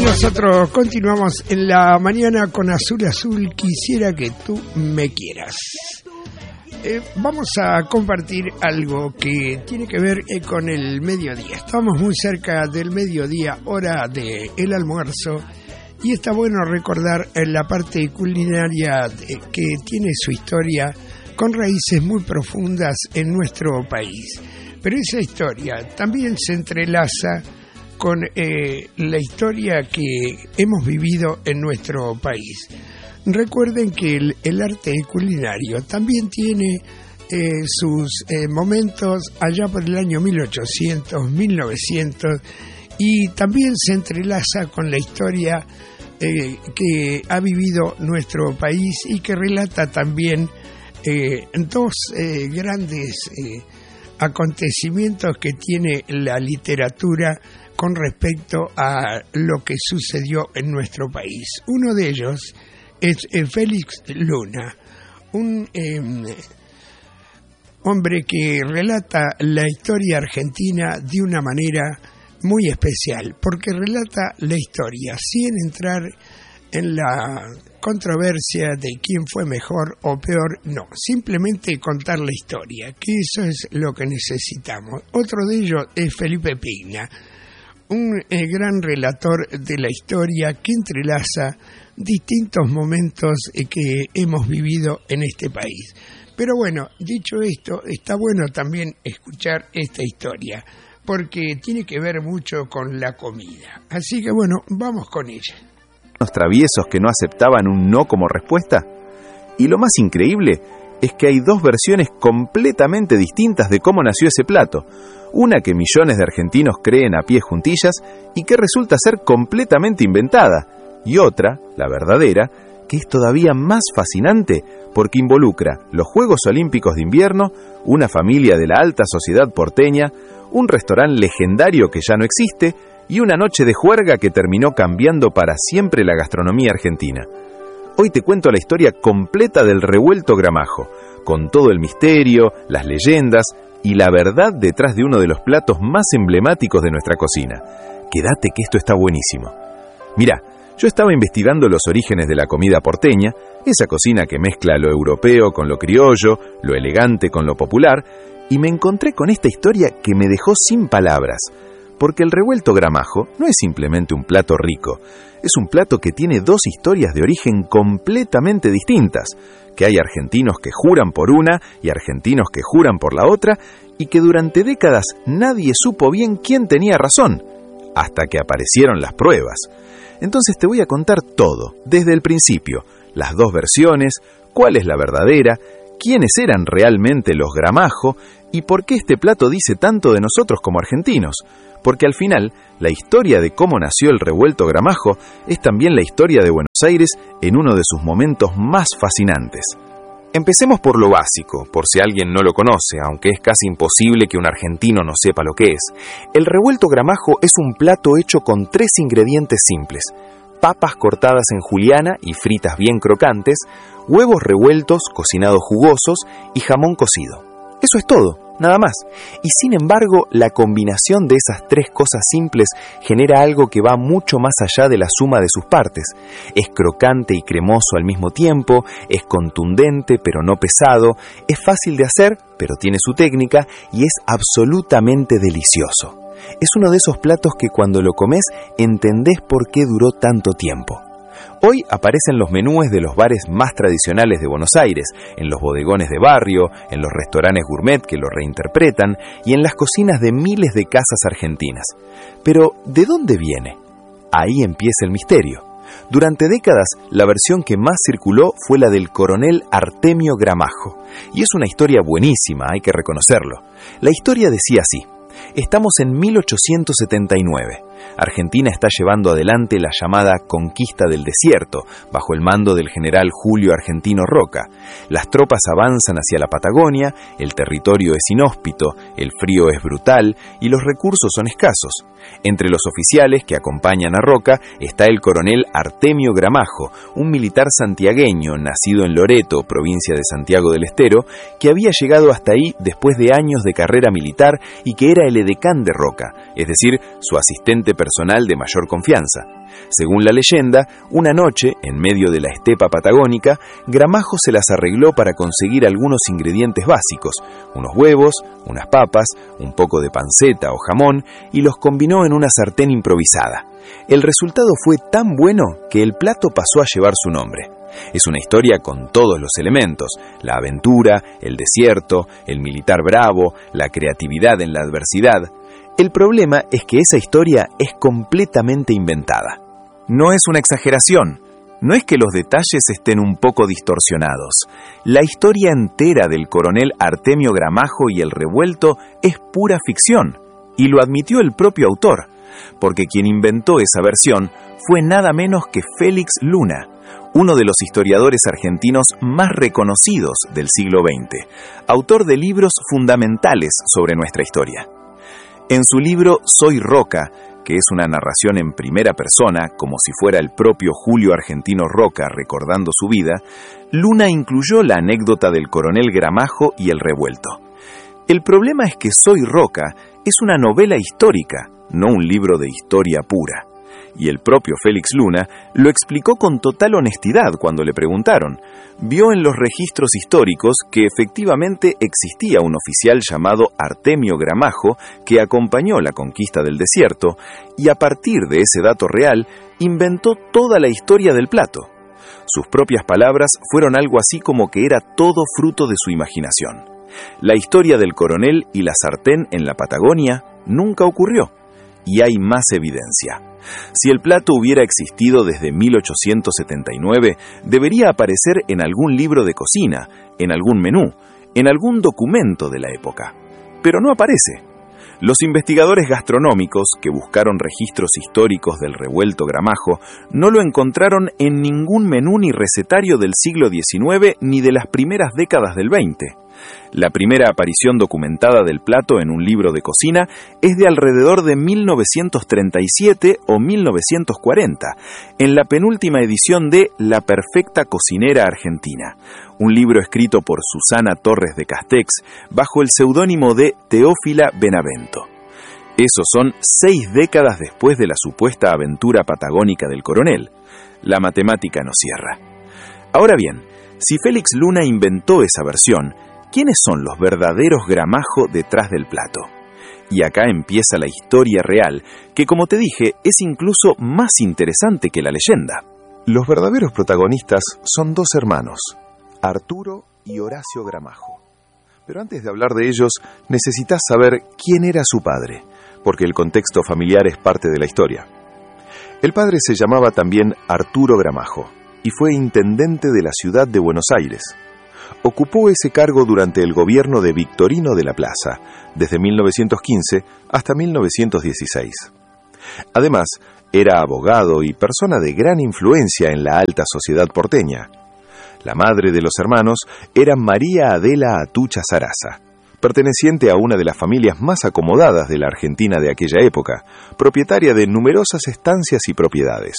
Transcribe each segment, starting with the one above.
nosotros continuamos en la mañana con Azul Azul, quisiera que tú me quieras. Vamos a compartir algo que tiene que ver con el mediodía. Estamos muy cerca del mediodía, hora del almuerzo, y está bueno recordar la parte culinaria que tiene su historia con raíces muy profundas en nuestro país. Pero esa historia también se entrelaza con la historia que hemos vivido en nuestro país. Recuerden que el arte culinario también tiene sus momentos allá por el año 1800, 1900, y también se entrelaza con la historia que ha vivido nuestro país y que relata también dos grandes acontecimientos que tiene la literatura con respecto a lo que sucedió en nuestro país. Uno de ellos es Félix Luna, un hombre que relata la historia argentina de una manera muy especial, porque relata la historia sin entrar en la controversia de quién fue mejor o peor, no, simplemente contar la historia, que eso es lo que necesitamos. Otro de ellos es Felipe Pigna, un gran relator de la historia que entrelaza distintos momentos que hemos vivido en este país. Pero bueno, dicho esto, está bueno también escuchar esta historia, porque tiene que ver mucho con la comida. Así que bueno, vamos con ella. Los traviesos que no aceptaban un no como respuesta. Y lo más increíble es que hay dos versiones completamente distintas de cómo nació ese plato. Una que millones de argentinos creen a pies juntillas y que resulta ser completamente inventada. Y otra, la verdadera, que es todavía más fascinante porque involucra los Juegos Olímpicos de Invierno, una familia de la alta sociedad porteña, un restaurante legendario que ya no existe y una noche de juerga que terminó cambiando para siempre la gastronomía argentina. Hoy te cuento la historia completa del revuelto Gramajo, con todo el misterio, las leyendas y la verdad detrás de uno de los platos más emblemáticos de nuestra cocina. Quédate que esto está buenísimo. Mirá, yo estaba investigando los orígenes de la comida porteña, esa cocina que mezcla lo europeo con lo criollo, lo elegante con lo popular, y me encontré con esta historia que me dejó sin palabras. Porque el revuelto Gramajo no es simplemente un plato rico, es un plato que tiene dos historias de origen completamente distintas, que hay argentinos que juran por una y argentinos que juran por la otra, y que durante décadas nadie supo bien quién tenía razón, hasta que aparecieron las pruebas. Entonces te voy a contar todo, desde el principio, las dos versiones, cuál es la verdadera, quiénes eran realmente los Gramajo y por qué este plato dice tanto de nosotros como argentinos. Porque al final, la historia de cómo nació el revuelto Gramajo es también la historia de Buenos Aires en uno de sus momentos más fascinantes. Empecemos por lo básico, por si alguien no lo conoce, aunque es casi imposible que un argentino no sepa lo que es. El revuelto Gramajo es un plato hecho con 3 ingredientes simples: papas cortadas en juliana y fritas bien crocantes, huevos revueltos, cocinados jugosos y jamón cocido. Eso es todo, nada más. Y sin embargo, la combinación de esas 3 cosas simples genera algo que va mucho más allá de la suma de sus partes. Es crocante y cremoso al mismo tiempo, es contundente pero no pesado, es fácil de hacer pero tiene su técnica y es absolutamente delicioso. Es uno de esos platos que cuando lo comes entendés por qué duró tanto tiempo. Hoy aparecen los menúes de los bares más tradicionales de Buenos Aires, en los bodegones de barrio, en los restaurantes gourmet que lo reinterpretan y en las cocinas de miles de casas argentinas. Pero, ¿de dónde viene? Ahí empieza el misterio. Durante décadas, la versión que más circuló fue la del coronel Artemio Gramajo. Y es una historia buenísima, hay que reconocerlo. La historia decía así: estamos en 1879. Argentina está llevando adelante la llamada Conquista del Desierto, bajo el mando del general Julio Argentino Roca. Las tropas avanzan hacia la Patagonia, el territorio es inhóspito, el frío es brutal y los recursos son escasos. Entre los oficiales que acompañan a Roca está el coronel Artemio Gramajo, un militar santiagueño nacido en Loreto, provincia de Santiago del Estero, que había llegado hasta ahí después de años de carrera militar y que era el edecán de Roca, es decir, su asistente gente personal de mayor confianza. Según la leyenda, una noche, en medio de la estepa patagónica, Gramajo se las arregló para conseguir algunos ingredientes básicos, unos huevos, unas papas, un poco de panceta o jamón, y los combinó en una sartén improvisada. El resultado fue tan bueno que el plato pasó a llevar su nombre. Es una historia con todos los elementos: la aventura, el desierto, el militar bravo, la creatividad en la adversidad. El problema es que esa historia es completamente inventada. No es una exageración, no es que los detalles estén un poco distorsionados. La historia entera del coronel Artemio Gramajo y el revuelto es pura ficción, y lo admitió el propio autor, porque quien inventó esa versión fue nada menos que Félix Luna, uno de los historiadores argentinos más reconocidos del siglo XX, autor de libros fundamentales sobre nuestra historia. En su libro Soy Roca, que es una narración en primera persona, como si fuera el propio Julio Argentino Roca recordando su vida, Luna incluyó la anécdota del coronel Gramajo y el revuelto. El problema es que Soy Roca es una novela histórica, no un libro de historia pura. Y el propio Félix Luna lo explicó con total honestidad cuando le preguntaron. Vio en los registros históricos que efectivamente existía un oficial llamado Artemio Gramajo que acompañó la conquista del desierto, y a partir de ese dato real inventó toda la historia del plato. Sus propias palabras fueron algo así como que era todo fruto de su imaginación. La historia del coronel y la sartén en la Patagonia nunca ocurrió, y hay más evidencia. Si el plato hubiera existido desde 1879, debería aparecer en algún libro de cocina, en algún menú, en algún documento de la época. Pero no aparece. Los investigadores gastronómicos, que buscaron registros históricos del revuelto Gramajo, no lo encontraron en ningún menú ni recetario del siglo XIX ni de las primeras décadas del XX. La primera aparición documentada del plato en un libro de cocina es de alrededor de 1937 o 1940, en la penúltima edición de La perfecta cocinera argentina, un libro escrito por Susana Torres de Castex bajo el seudónimo de Teófila Benavento. Esos son 6 décadas después de la supuesta aventura patagónica del coronel. La matemática no cierra. Ahora bien, si Félix Luna inventó esa versión, ¿quiénes son los verdaderos Gramajo detrás del plato? Y acá empieza la historia real, que como te dije, es incluso más interesante que la leyenda. Los verdaderos protagonistas son 2 hermanos, Arturo y Horacio Gramajo. Pero antes de hablar de ellos, necesitas saber quién era su padre, porque el contexto familiar es parte de la historia. El padre se llamaba también Arturo Gramajo, y fue intendente de la ciudad de Buenos Aires. Ocupó ese cargo durante el gobierno de Victorino de la Plaza, desde 1915 hasta 1916. Además, era abogado y persona de gran influencia en la alta sociedad porteña. La madre de los hermanos era María Adela Atucha Sarasa, perteneciente a una de las familias más acomodadas de la Argentina de aquella época, propietaria de numerosas estancias y propiedades.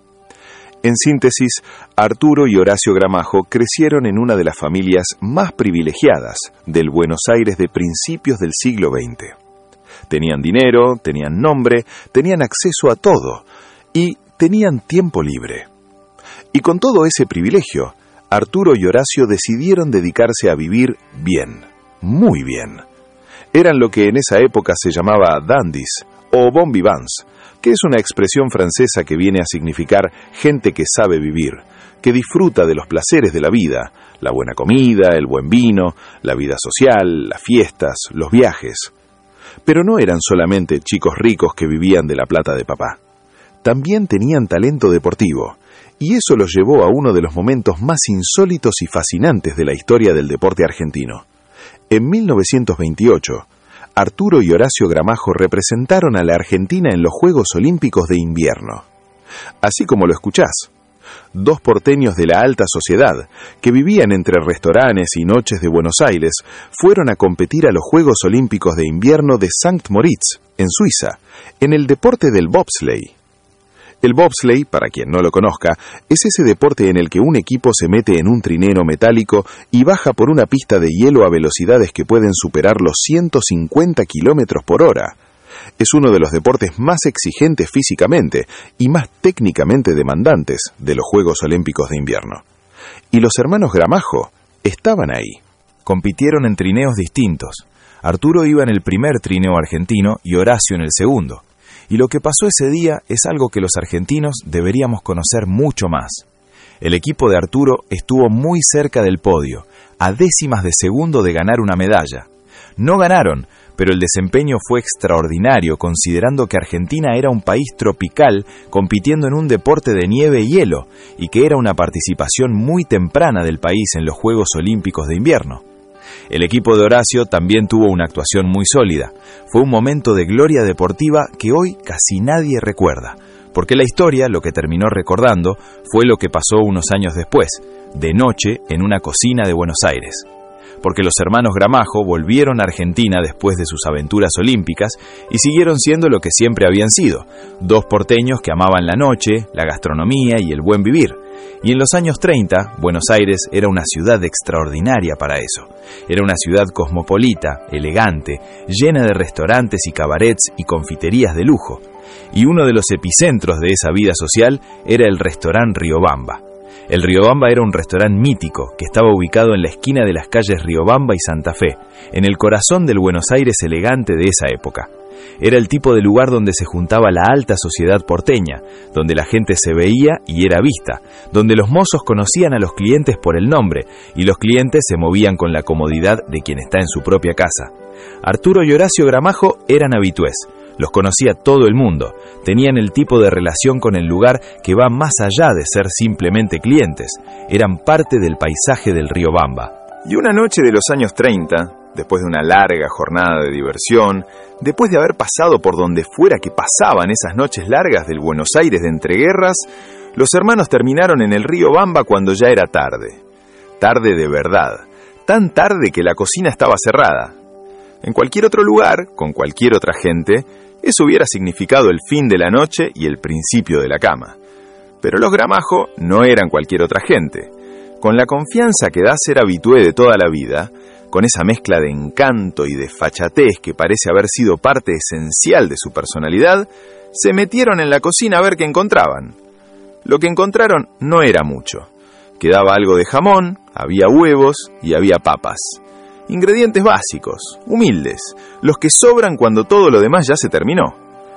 En síntesis, Arturo y Horacio Gramajo crecieron en una de las familias más privilegiadas del Buenos Aires de principios del siglo XX. Tenían dinero, tenían nombre, tenían acceso a todo y tenían tiempo libre. Y con todo ese privilegio, Arturo y Horacio decidieron dedicarse a vivir bien, muy bien. Eran lo que en esa época se llamaba dandies o bon vivants, que es una expresión francesa que viene a significar gente que sabe vivir, que disfruta de los placeres de la vida, la buena comida, el buen vino, la vida social, las fiestas, los viajes. Pero no eran solamente chicos ricos que vivían de la plata de papá. También tenían talento deportivo, y eso los llevó a uno de los momentos más insólitos y fascinantes de la historia del deporte argentino. En 1928, Arturo y Horacio Gramajo representaron a la Argentina en los Juegos Olímpicos de Invierno. Así como lo escuchás, 2 porteños de la alta sociedad, que vivían entre restaurantes y noches de Buenos Aires, fueron a competir a los Juegos Olímpicos de Invierno de St. Moritz, en Suiza, en el deporte del bobsleigh. El bobsleigh, para quien no lo conozca, es ese deporte en el que un equipo se mete en un trineo metálico y baja por una pista de hielo a velocidades que pueden superar los 150 kilómetros por hora. Es uno de los deportes más exigentes físicamente y más técnicamente demandantes de los Juegos Olímpicos de Invierno. Y los hermanos Gramajo estaban ahí. Compitieron en trineos distintos. Arturo iba en el primer trineo argentino y Horacio en el segundo. Y lo que pasó ese día es algo que los argentinos deberíamos conocer mucho más. El equipo de Arturo estuvo muy cerca del podio, a décimas de segundo de ganar una medalla. No ganaron, pero el desempeño fue extraordinario considerando que Argentina era un país tropical compitiendo en un deporte de nieve y hielo, y que era una participación muy temprana del país en los Juegos Olímpicos de Invierno. El equipo de Horacio también tuvo una actuación muy sólida. Fue un momento de gloria deportiva que hoy casi nadie recuerda, porque la historia lo que terminó recordando fue lo que pasó unos años después, de noche en una cocina de Buenos Aires. Porque los hermanos Gramajo volvieron a Argentina después de sus aventuras olímpicas y siguieron siendo lo que siempre habían sido, dos porteños que amaban la noche, la gastronomía y el buen vivir. Y en los años 30, Buenos Aires era una ciudad extraordinaria para eso. Era una ciudad cosmopolita, elegante, llena de restaurantes y cabarets y confiterías de lujo. Y uno de los epicentros de esa vida social era el restaurante Riobamba. El Riobamba era un restaurante mítico que estaba ubicado en la esquina de las calles Riobamba y Santa Fe, en el corazón del Buenos Aires elegante de esa época. Era el tipo de lugar donde se juntaba la alta sociedad porteña, donde la gente se veía y era vista, donde los mozos conocían a los clientes por el nombre y los clientes se movían con la comodidad de quien está en su propia casa. Arturo y Horacio Gramajo eran habitués. Los conocía todo el mundo, tenían el tipo de relación con el lugar que va más allá de ser simplemente clientes, eran parte del paisaje del Riobamba. Y una noche de los años 30, después de una larga jornada de diversión, después de haber pasado por donde fuera que pasaban esas noches largas del Buenos Aires de entreguerras, los hermanos terminaron en el Riobamba cuando ya era tarde. Tarde de verdad, tan tarde que la cocina estaba cerrada. En cualquier otro lugar, con cualquier otra gente, eso hubiera significado el fin de la noche y el principio de la cama. Pero los Gramajo no eran cualquier otra gente. Con la confianza que da ser habitué de toda la vida, con esa mezcla de encanto y de fachatez que parece haber sido parte esencial de su personalidad, se metieron en la cocina a ver qué encontraban. Lo que encontraron no era mucho. Quedaba algo de jamón, había huevos y había papas. Ingredientes básicos, humildes, los que sobran cuando todo lo demás ya se terminó.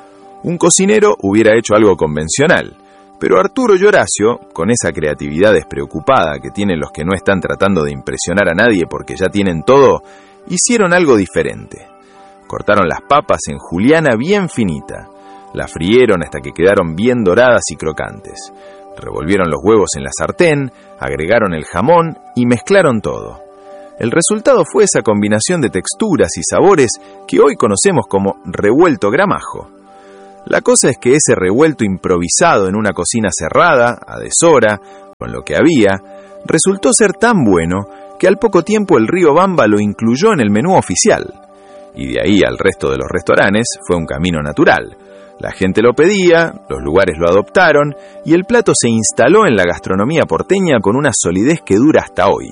Un cocinero hubiera hecho algo convencional, pero Arturo y Horacio, con esa creatividad despreocupada que tienen los que no están tratando de impresionar a nadie porque ya tienen todo, hicieron algo diferente. Cortaron las papas en juliana bien finita, las frieron hasta que quedaron bien doradas y crocantes, revolvieron los huevos en la sartén, agregaron el jamón y mezclaron todo. El resultado fue esa combinación de texturas y sabores que hoy conocemos como revuelto Gramajo. La cosa es que ese revuelto improvisado en una cocina cerrada, a deshora, con lo que había, resultó ser tan bueno que al poco tiempo el Riobamba lo incluyó en el menú oficial. Y de ahí al resto de los restaurantes fue un camino natural. La gente lo pedía, los lugares lo adoptaron y el plato se instaló en la gastronomía porteña con una solidez que dura hasta hoy.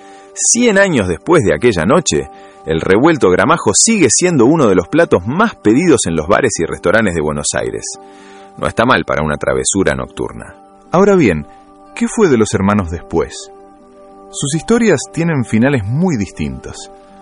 100 años después de aquella noche, el revuelto Gramajo sigue siendo uno de los platos más pedidos en los bares y restaurantes de Buenos Aires. No está mal para una travesura nocturna. Ahora bien, ¿qué fue de los hermanos después? Sus historias tienen finales muy distintos.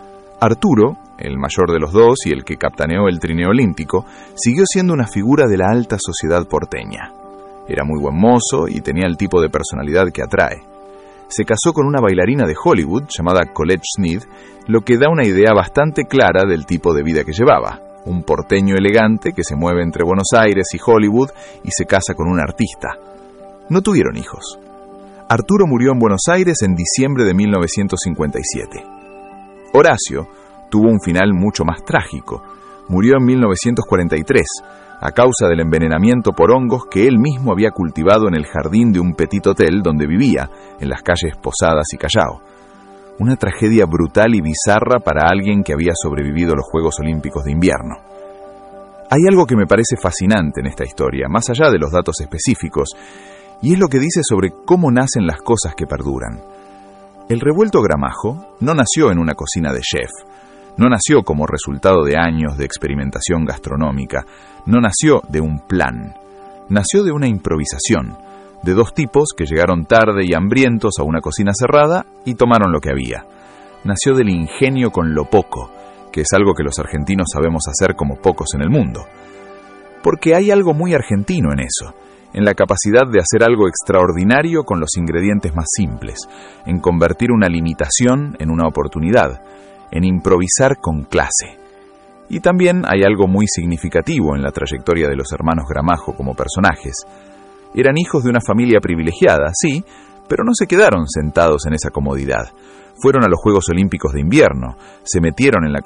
Arturo, el mayor de los dos y el que capitaneó el trineo olímpico, siguió siendo una figura de la alta sociedad porteña. Era muy buen mozo y tenía el tipo de personalidad que atrae. Se casó con una bailarina de Hollywood llamada Colette Schneid, lo que da una idea bastante clara del tipo de vida que llevaba. Un porteño elegante que se mueve entre Buenos Aires y Hollywood y se casa con un artista. No tuvieron hijos. Arturo murió en Buenos Aires en diciembre de 1957. Horacio tuvo un final mucho más trágico. Murió en 1943, a causa del envenenamiento por hongos que él mismo había cultivado en el jardín de un petit hotel donde vivía, en las calles Posadas y Callao. Una tragedia brutal y bizarra para alguien que había sobrevivido a los Juegos Olímpicos de Invierno. Hay algo que me parece fascinante en esta historia, más allá de los datos específicos, y es lo que dice sobre cómo nacen las cosas que perduran. El revuelto Gramajo no nació en una cocina de chef, No nació como resultado de años de experimentación gastronómica, no nació de un plan, nació de una improvisación, de dos tipos que llegaron tarde y hambrientos a una cocina cerrada y tomaron lo que había. Nació del ingenio con lo poco, que es algo que los argentinos sabemos hacer como pocos en el mundo. Porque hay algo muy argentino en eso, en la capacidad de hacer algo extraordinario con los ingredientes más simples, en convertir una limitación en una oportunidad, en improvisar con clase. Y también hay algo muy significativo en la trayectoria de los hermanos Gramajo como personajes. Eran hijos de una familia privilegiada, sí, pero no se quedaron sentados en esa comodidad. Fueron a los Juegos Olímpicos de Invierno, se metieron en la